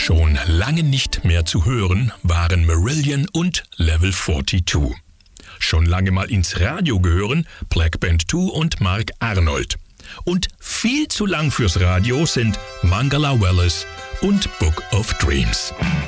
Schon lange nicht mehr zu hören waren Marillion und Level 42. Schon lange mal ins Radio gehören Black Band 2 und Mark Arnold. Und viel zu lang fürs Radio sind Mangala Wallace und Book of Dreams.